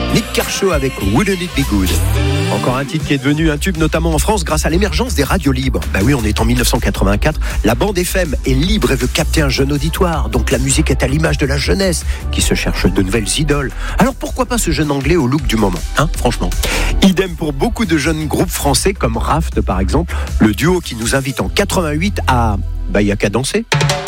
Nick Kershaw avec Wouldn't It Be Good. Encore un titre qui est devenu un tube, notamment en France, grâce à l'émergence des radios libres. Ben oui, on est en 1984. La bande FM est libre et veut capter un jeune auditoire. Donc la musique est à l'image de la jeunesse qui se cherche de nouvelles idoles. Alors pourquoi pas ce jeune anglais au look du moment, franchement. Idem pour beaucoup de jeunes groupes français comme Raft par exemple, le duo qui nous invite en 88 à... y a qu'à danser.